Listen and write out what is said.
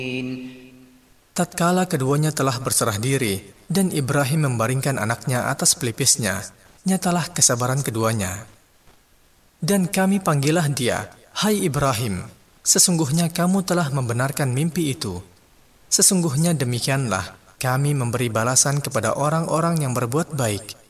Tatkala keduanya telah berserah diri dan Ibrahim membaringkan anaknya atas pelipisnya, nyatalah kesabaran keduanya. Dan kami panggillah dia, "Hai Ibrahim, sesungguhnya kamu telah membenarkan mimpi itu. Sesungguhnya demikianlah kami memberi balasan kepada orang-orang yang berbuat baik."